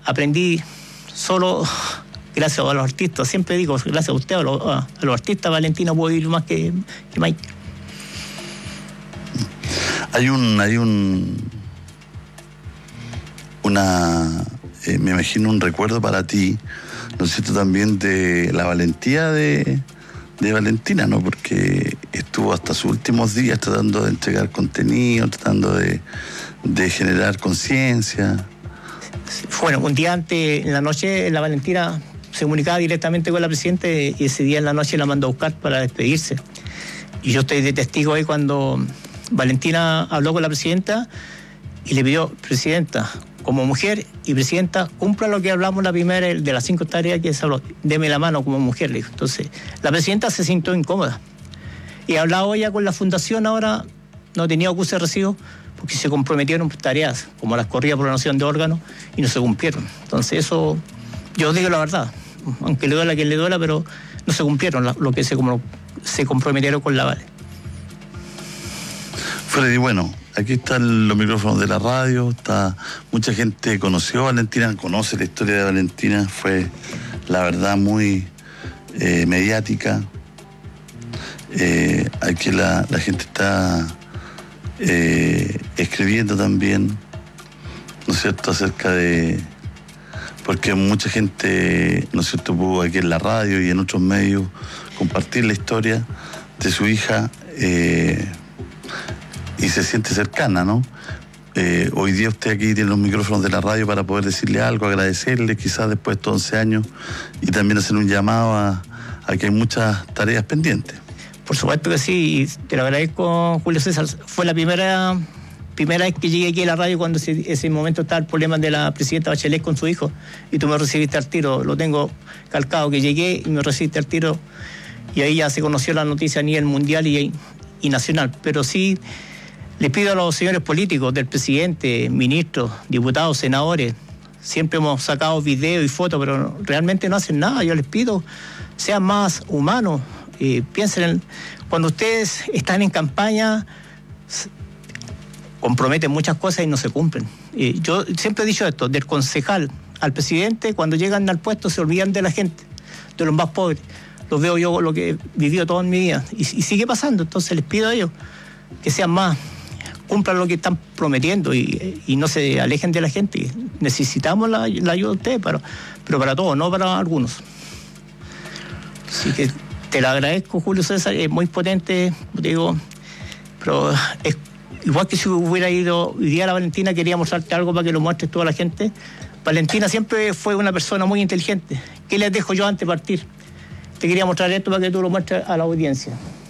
aprendí solo gracias a los artistas. Siempre digo, gracias a usted, a los artistas, Valentina puede ir más que Mike. Me imagino un recuerdo para ti, ¿no es cierto?, también de la valentía de Valentina, ¿no? Porque estuvo hasta sus últimos días tratando de entregar contenido, tratando de generar conciencia. Bueno, un día antes, en la noche, la Valentina se comunicaba directamente con la presidenta y ese día en la noche la mandó a buscar para despedirse. Y yo estoy de testigo ahí cuando Valentina habló con la presidenta y le pidió: presidenta, como mujer y presidenta, cumpla lo que hablamos la primera de las 5 tareas que se habló, deme la mano como mujer, le dijo. Entonces, la presidenta se sintió incómoda. Y hablaba ella con la fundación, ahora no tenía acuse de recibo, porque se comprometieron tareas, como las corridas por donación de órganos, y no se cumplieron. Entonces, eso, yo digo la verdad, aunque le duela a quien le duela, pero no se cumplieron lo que se comprometieron con la Vale. Freddy, bueno, aquí están los micrófonos de la radio, mucha gente conoció a Valentina, conoce la historia de Valentina, fue la verdad muy mediática. Aquí la gente está escribiendo también, ¿no es cierto?, acerca de... Porque mucha gente, ¿no es cierto?, pudo aquí en la radio y en otros medios compartir la historia de su hija, y se siente cercana, ¿no? Hoy día usted aquí tiene los micrófonos de la radio para poder decirle algo, agradecerle quizás después de estos 11 años y también hacer un llamado a que hay muchas tareas pendientes. Por supuesto que sí, y te lo agradezco, Julio César. Fue la primera vez que llegué aquí a la radio cuando ese momento estaba el problema de la presidenta Bachelet con su hijo, y tú me recibiste al tiro. Lo tengo calcado, que llegué y me recibiste al tiro, y ahí ya se conoció la noticia a nivel mundial y nacional. Pero sí, les pido a los señores políticos, del presidente, ministros, diputados, senadores, siempre hemos sacado videos y fotos, pero realmente no hacen nada. Yo les pido, sean más humanos, piensen cuando ustedes están en campaña, comprometen muchas cosas y no se cumplen. Yo siempre he dicho esto, del concejal al presidente, cuando llegan al puesto se olvidan de la gente, de los más pobres. Los veo yo, lo que he vivido toda mi vida, y sigue pasando. Entonces les pido a ellos que sean más, cumplan lo que están prometiendo y no se alejen de la gente. Necesitamos la ayuda de ustedes, pero para todos, no para algunos. Así que te lo agradezco, Julio César, es muy potente, digo, pero es igual que si hubiera ido hoy día a la Valentina, quería mostrarte algo para que lo muestres toda la gente. Valentina siempre fue una persona muy inteligente. ¿Qué les dejo yo antes de partir? Te quería mostrar esto para que tú lo muestres a la audiencia.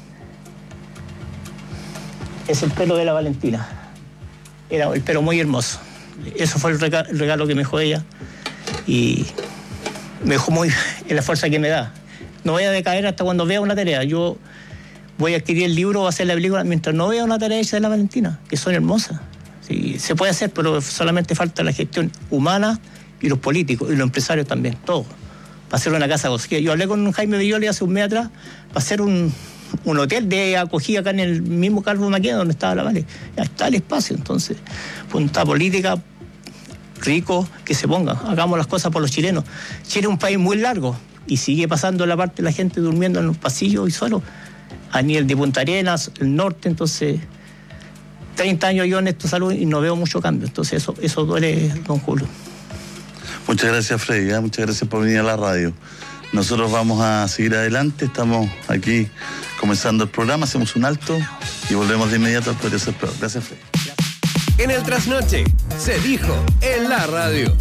Es el pelo de la Valentina. Era el pelo muy hermoso. Eso fue el regalo que me dejó ella. Y me dejó muy en la fuerza que me da. No voy a decaer hasta cuando vea una tarea. Yo voy a adquirir el libro o hacer la película mientras no vea una tarea hecha de la Valentina, que son hermosas. Sí, se puede hacer, pero solamente falta la gestión humana y los políticos y los empresarios también, todos. Para hacer una casa de acogida. Yo hablé con Jaime Villoli hace un mes atrás para hacer un hotel de acogida acá en el mismo Carlos Maquena donde estaba la Vale. Ya está el espacio, entonces, voluntad política, rico, que se ponga. Hagamos las cosas por los chilenos. Chile es un país muy largo y sigue pasando la parte de la gente durmiendo en los pasillos y solo. A nivel de Punta Arenas, el norte, entonces 30 años yo en esta salud y no veo mucho cambio, entonces eso duele, don Julio. Muchas gracias, Freddy, muchas gracias por venir a la radio. Nosotros vamos a seguir adelante, estamos aquí comenzando el programa, hacemos un alto y volvemos de inmediato al Podría Ser Peor. Gracias, Freddy. En el Trasnoche se dijo en la radio.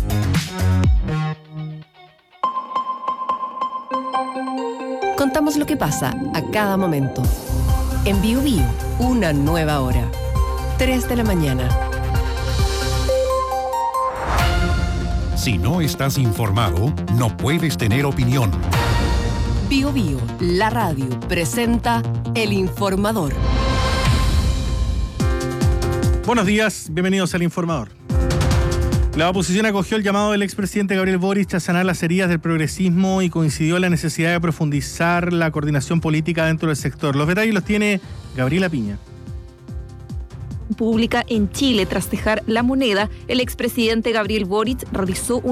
Contamos lo que pasa a cada momento. En Biu Biu, una nueva hora. 3 de la mañana. Si no estás informado, no puedes tener opinión. Biu Biu, la radio, presenta El Informador. Buenos días, bienvenidos al Informador. La oposición acogió el llamado del expresidente Gabriel Boric a sanar las heridas del progresismo y coincidió en la necesidad de profundizar la coordinación política dentro del sector. Los detalles los tiene Gabriela Piña. Pública en Chile, tras dejar la moneda, el expresidente Gabriel Boric realizó